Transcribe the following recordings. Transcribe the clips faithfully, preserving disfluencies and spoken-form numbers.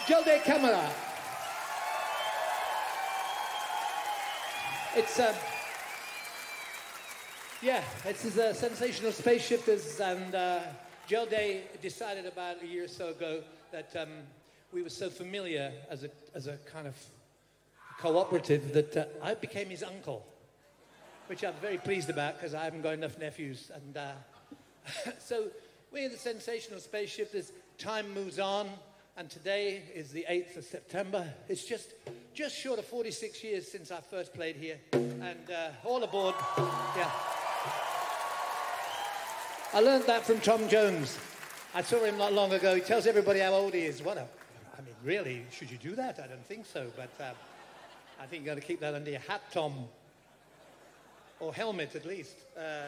Jelde Camera. It's, um, yeah, it's a sensational spaceship, and uh, Jelde decided about a year or so ago that um, we were so familiar as a, as a kind of cooperative that uh, I became his uncle, which I'm very pleased about because I haven't got enough nephews. And uh, so we're in the sensational spaceship. As time moves on, and today is the eighth of September. It's just just short of forty-six years since I first played here, and uh, all aboard. Yeah, I learned that from Tom Jones. I saw him not long ago. He tells everybody how old he is. What a, I mean, really, should you do that? I don't think so, but uh, I think you got to keep that under your hat, Tom. Or helmet, at least. Uh,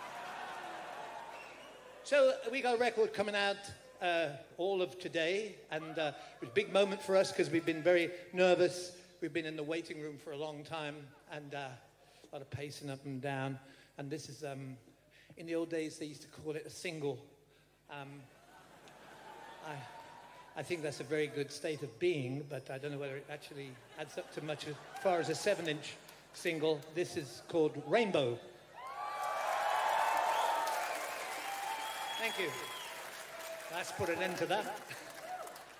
so we got a record coming out uh, all of today, and uh, it was a big moment for us because we've been very nervous. We've been in the waiting room for a long time, and uh, a lot of pacing up and down. And this is, um, in the old days, they used to call it a single. Um, I, I think that's a very good state of being, but I don't know whether it actually adds up to much as far as a seven-inch single. This is called Rainbow. Thank you. Let's put an end to that.